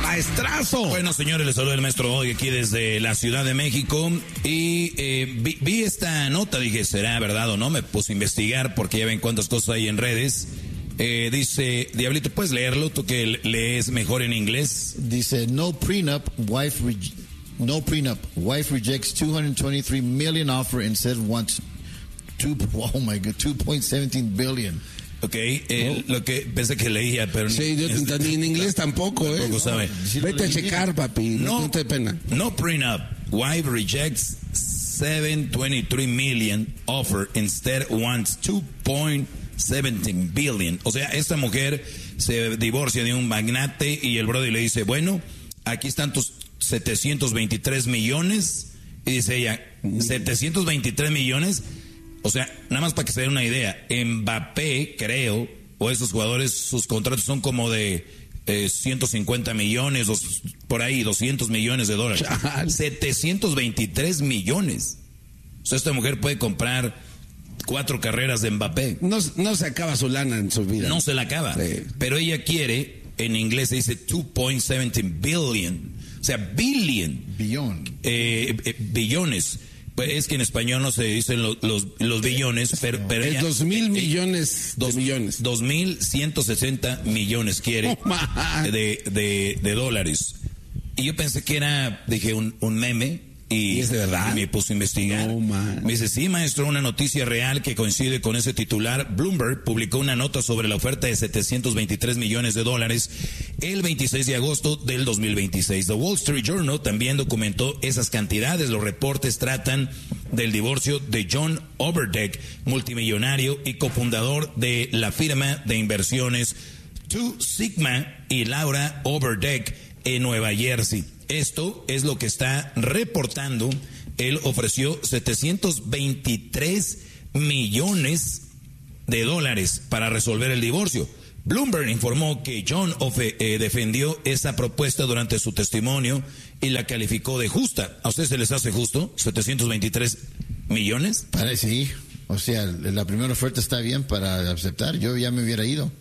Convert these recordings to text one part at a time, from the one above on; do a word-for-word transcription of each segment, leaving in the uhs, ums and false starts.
Maestrazo. Bueno, señores, les saluda el maestro hoy aquí desde la Ciudad de México. Y eh, vi, vi esta nota, dije, ¿será verdad o no? Me puse a investigar porque ya ven cuántas cosas hay en redes. Eh, dice, Diablito, ¿puedes leerlo? Tú que lees mejor en inglés. Dice, no prenup, wife re- no prenup, wife rejects two hundred twenty-three million offer and said wants two, oh my God, two point one seven billion. Ok, eh, oh. Lo que pensé que leía, pero... Sí, yo es, ni en inglés tampoco, ¿eh? Tampoco sabe. No, vete a checar, papi, no, no te dé pena. No prenup, wife rejects seven hundred twenty-three million offer, instead wants two point seven billion. O sea, esta mujer se divorcia de un magnate y el brother le dice, bueno, aquí están tus setecientos veintitrés millones. Y dice ella, setecientos veintitrés millones... O sea, nada más para que se den una idea, Mbappé, creo, o esos jugadores, sus contratos son como de eh, ciento cincuenta millones, dos, por ahí, doscientos millones de dólares. Chal. setecientos veintitrés millones. O sea, esta mujer puede comprar cuatro carreras de Mbappé. No, no se acaba su lana en su vida. No se la acaba. Sí. Pero ella quiere, en inglés se dice two point one siete billion. O sea, billion. Billón. Eh, eh, billones. Es que en español no se dicen los, los, los billones, pero... pero es ella, dos mil eh, millones dos, de millones. Dos mil ciento sesenta millones quiere oh, de, de, de dólares. Y yo pensé que era, dije, un, un meme. Y, ¿Y es de verdad? Y me puse a investigar. Oh, me dice, sí, maestro, una noticia real que coincide con ese titular. Bloomberg publicó una nota sobre la oferta de setecientos veintitrés millones de dólares el veintiséis de agosto del dos mil veintiséis. The Wall Street Journal también documentó esas cantidades. Los reportes tratan del divorcio de John Overdeck, multimillonario y cofundador de la firma de inversiones Two Sigma, y Laura Overdeck en Nueva Jersey. Esto es lo que está reportando. Él ofreció setecientos veintitrés millones de dólares para resolver el divorcio. Bloomberg informó que John Ofe, eh, defendió esa propuesta durante su testimonio y la calificó de justa. ¿A ustedes se les hace justo? ¿setecientos veintitrés millones? Parece, sí. O sea, la primera oferta está bien para aceptar. Yo ya me hubiera ido.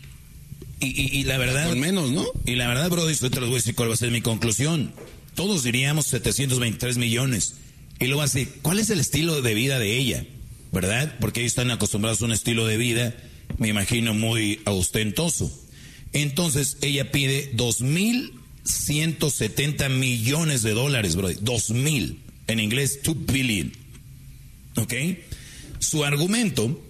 Y, y, y la verdad... Con menos, ¿no? Y la verdad, bro, esto te lo voy a decir cuál va a ser mi conclusión. Todos diríamos setecientos veintitrés millones. Y luego así, ¿cuál es el estilo de vida de ella? ¿Verdad? Porque ellos están acostumbrados a un estilo de vida, me imagino, muy ostentoso. Entonces, ella pide dos mil ciento setenta millones de dólares, bro. Dos mil. En inglés, two billion. ¿Ok? Su argumento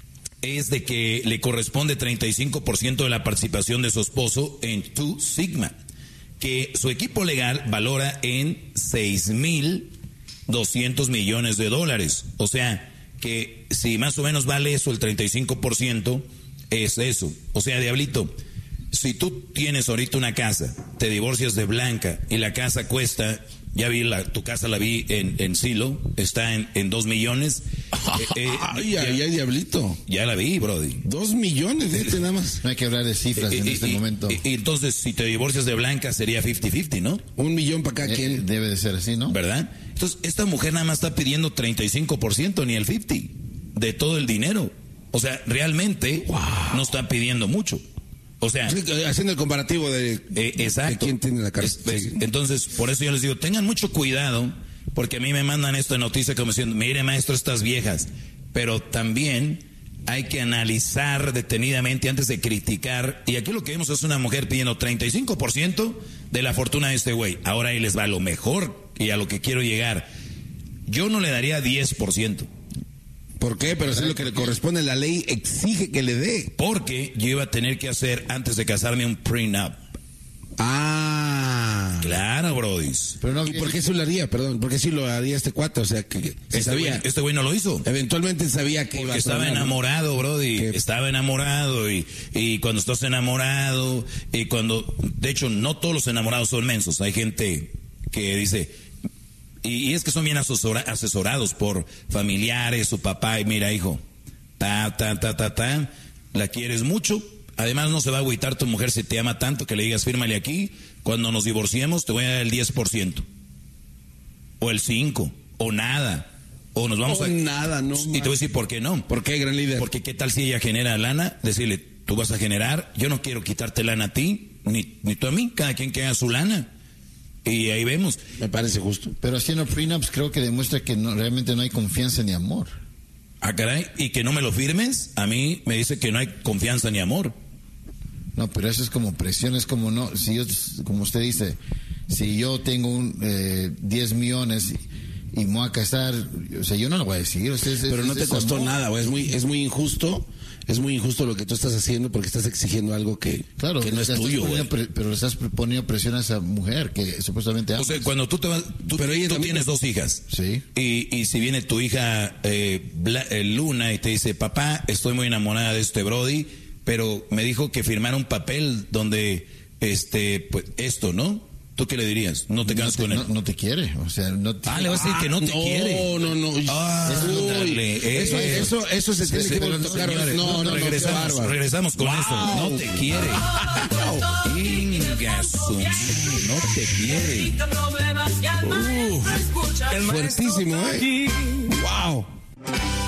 es de que le corresponde treinta y cinco por ciento de la participación de su esposo en Two Sigma, que su equipo legal valora en seis mil doscientos millones de dólares. O sea, que si más o menos vale eso, el treinta y cinco por ciento es eso. O sea, Diablito, si tú tienes ahorita una casa, te divorcias de Blanca y la casa cuesta... Ya vi la, tu casa la vi en, en Silo, está en, en dos millones. Eh, eh, ay, ya, ay, ay, Diablito. Ya la vi, brody. Dos millones, de este nada más. No hay que hablar de cifras eh, en eh, este y, momento. Y, y entonces, si te divorcias de Blanca, sería cincuenta cincuenta, ¿no? Un millón para cada eh, quien. Debe de ser así, ¿no? ¿Verdad? Entonces, esta mujer nada más está pidiendo treinta y cinco por ciento, ni el cincuenta por ciento de todo el dinero. O sea, realmente wow. No está pidiendo mucho. O sea, haciendo el comparativo de, eh, exacto. de quién tiene la casa. Es, es, entonces, por eso yo les digo, tengan mucho cuidado, porque a mí me mandan esta noticia como diciendo, mire maestro, estas viejas, pero también hay que analizar detenidamente antes de criticar, y aquí lo que vemos es una mujer pidiendo treinta y cinco por ciento de la fortuna de este güey. Ahora ahí les va lo mejor y a lo que quiero llegar. Yo no le daría diez por ciento. ¿Por qué? Pero si es lo que le corresponde, la ley exige que le dé. Porque yo iba a tener que hacer, antes de casarme, un prenup. Ah. Claro, brodis. Pero no, ¿y por qué eso lo haría? Perdón, ¿por qué sí lo haría este cuate? O sea, que, que este sabía. Güey, este güey no lo hizo. Eventualmente sabía que porque iba a estaba tronar, enamorado, brody. ¿Qué? Estaba enamorado y, y cuando estás enamorado y cuando... De hecho, no todos los enamorados son mensos. Hay gente que dice... Y, y es que son bien asesora, asesorados por familiares, su papá, y mira, hijo, ta, ta, ta, ta, ta, la quieres mucho. Además, no se va a agüitar tu mujer si te ama tanto que le digas, fírmale aquí. Cuando nos divorciemos, te voy a dar el diez por ciento. O el cinco por ciento. O nada. O nos vamos o a... nada, no. Y te voy a decir por qué no. ¿Por qué, gran líder? Porque qué tal si ella genera lana, decirle, tú vas a generar, yo no quiero quitarte lana a ti, ni, ni tú a mí, cada quien que haga su lana. Y ahí vemos. Me parece justo. Pero haciendo prenups creo que demuestra que no, realmente no hay confianza ni amor. Ah, caray, y que no me lo firmes, a mí me dice que no hay confianza ni amor. No, pero eso es como presión, es como no, si yo, como usted dice, si yo tengo un eh, diez millones y, y me voy a casar, o sea, yo no lo voy a decir. O sea, es, Pero es, no te es costó amor. nada, güey. Es muy, es muy injusto. Es muy injusto lo que tú estás haciendo porque estás exigiendo algo que, Claro, que no es le estás tuyo, güey. poniendo pre- pero le estás poniendo presión a esa mujer que supuestamente O amas. sea, cuando tú te vas, tú, Pero ella tú también- tienes dos hijas. Sí. Y, y si viene tu hija eh, Bla- eh, Luna y te dice, papá, estoy muy enamorada de este Brody, pero me dijo que firmara un papel donde, este, pues, esto, ¿no? ¿Tú qué le dirías? No te no, quedas te, con él. no, no te quiere, o sea, no te... Ah, le vas a decir que no te no, quiere. No, no, no. Ah, Uy, dale, eh, eso, eh. eso, eso se tiene Sí, que pero tocar. señores, No, no, no, qué regresamos, bárbaro. regresamos con Wow. eso. No te quiere. Inga su madre, no te quiere. Uh, fuertísimo, ¿eh? Wow.